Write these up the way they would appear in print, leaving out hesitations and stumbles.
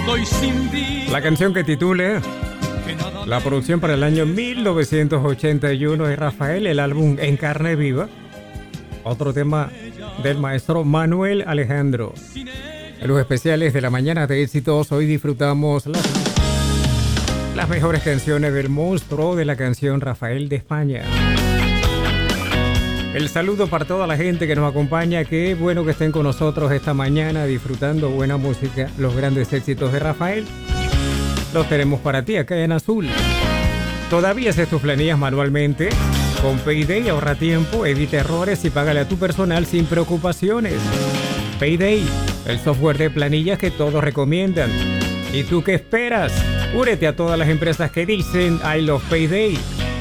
estoy sin vida. La canción que titula la producción para el año 1981 es Rafael, el álbum En Carne Viva. Otro tema del maestro Manuel Alejandro. En los especiales de la mañana de éxitos, hoy disfrutamos las mejores canciones del monstruo de la canción Rafael de España. El saludo para toda la gente que nos acompaña. Qué bueno que estén con nosotros esta mañana disfrutando buena música, los grandes éxitos de Rafael. Los tenemos para ti acá en Azul. Todavía haces tus planillas manualmente. Con Payday ahorra tiempo, evita errores y págale a tu personal sin preocupaciones. Payday, el software de planillas que todos recomiendan. ¿Y tú qué esperas? Únete a todas las empresas que dicen I love Payday.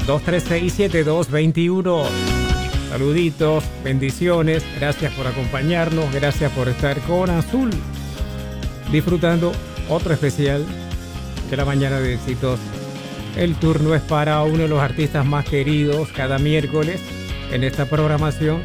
236-7221. Saluditos, bendiciones, gracias por acompañarnos, gracias por estar con Azul. Disfrutando otro especial de la mañana de éxitos. El turno es para uno de los artistas más queridos cada miércoles en esta programación.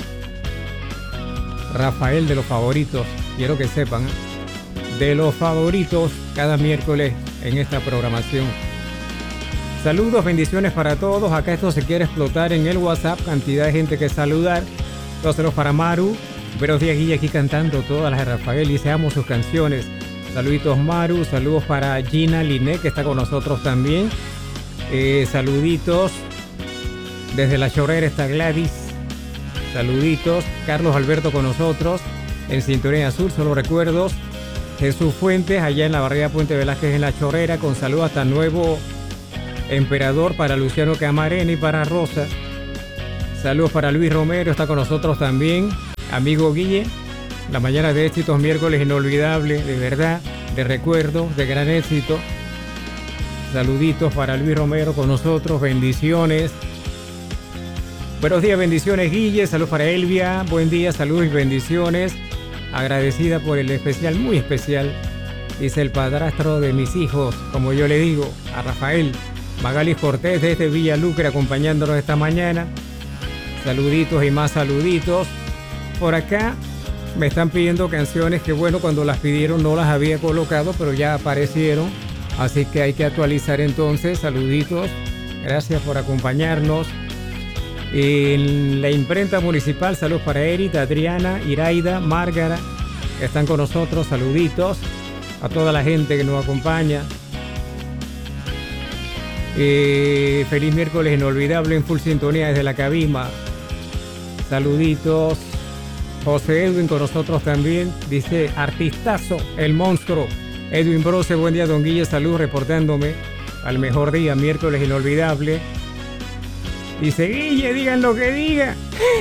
Rafael, de los favoritos, quiero que sepan, de los favoritos cada miércoles en esta programación. Saludos, bendiciones para todos. Acá esto se quiere explotar en el WhatsApp, cantidad de gente que saludar. Saludos para Maru. Buenos días, Guille, aquí cantando todas las de Rafael y seamos sus canciones. Saluditos, Maru. Saludos para Gina Linet, que está con nosotros también. Saluditos. Desde La Chorrera está Gladys. Saluditos. Carlos Alberto con nosotros. En Sintonía Azul, solo recuerdos. Jesús Fuentes, allá en la barriada Puente Velázquez en La Chorrera. Con saludos hasta Nuevo Emperador, para Luciano Camarena y para Rosa. Saludos para Luis Romero, está con nosotros también. Amigo Guille, la mañana de éxitos, miércoles inolvidable, de verdad, de recuerdo, de gran éxito. Saluditos para Luis Romero con nosotros, bendiciones. Buenos días, bendiciones, Guille. Saludos para Elvia, buen día, saludos y bendiciones. Agradecida por el especial, muy especial. Dice el padrastro de mis hijos, como yo le digo, a Rafael. Magali Cortés desde Villalucre acompañándonos esta mañana. Saluditos y más saluditos. Por acá me están pidiendo canciones que, bueno, cuando las pidieron no las había colocado, pero ya aparecieron. Así que hay que actualizar entonces. Saluditos. Gracias por acompañarnos. En la imprenta municipal, saludos para Erika, Adriana, Iraida, Márgara. Están con nosotros. Saluditos a toda la gente que nos acompaña. Feliz miércoles inolvidable en full sintonía desde la Cabima. Saluditos. José Edwin con nosotros también. Dice artistazo, el monstruo. Edwin Brose, buen día, don Guille, salud, reportándome al mejor día, miércoles inolvidable. Dice Guille, digan lo que diga.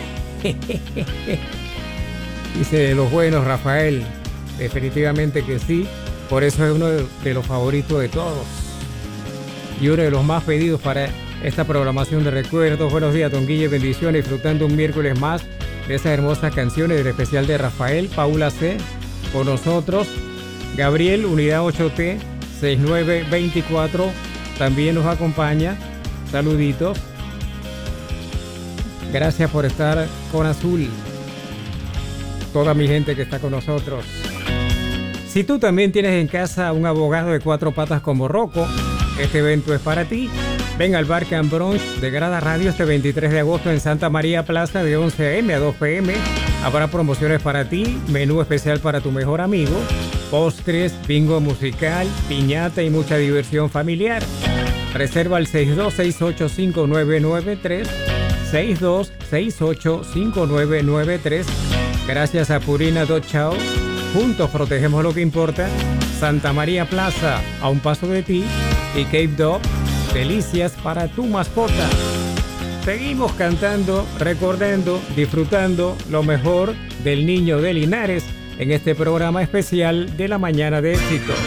Dice de los buenos, Rafael. Definitivamente que sí. Por eso es uno de los favoritos de todos. Y uno de los más pedidos para esta programación de recuerdos. Buenos días, don Guille, bendiciones, disfrutando un miércoles más de esas hermosas canciones del especial de Rafael. Paula C. con nosotros. Gabriel, unidad 8T, 6924, también nos acompaña. Saluditos. Gracias por estar con Azul. Toda mi gente que está con nosotros. Si tú también tienes en casa un abogado de 4 patas como Rocco, este evento es para ti. Ven al Bar Can Brunch de Grada Radio este 23 de agosto en Santa María Plaza de 11 a.m. a 2 p.m. Habrá promociones para ti, menú especial para tu mejor amigo, postres, bingo musical, piñata y mucha diversión familiar. Reserva al 62685993, 62685993. Gracias a Purina Dog Chow. Juntos protegemos lo que importa. Santa María Plaza, a un paso de ti. Y Cape Dog, delicias para tu mascota. Seguimos cantando, recordando, disfrutando lo mejor del niño de Linares en este programa especial de la mañana de éxitos.